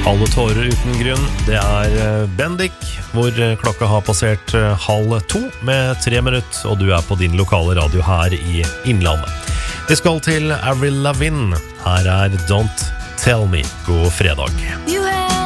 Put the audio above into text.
Alle tårer uten grunn, det Bendik, hvor klokka har passert 1:30 med 3 minutter, og du på din lokale radio her I Innlandet. Vi skal til Avril Lavigne, her Don't Tell Me. God fredag.